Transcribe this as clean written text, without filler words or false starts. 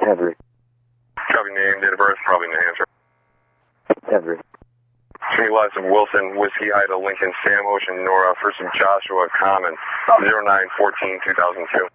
Everett. Copy name, date of birth, probably New Hampshire. Everett. Three lives of Wilson, Whiskey Ida, Lincoln, Sam Ocean, Nora, first of Joshua, Common, 0914-2002.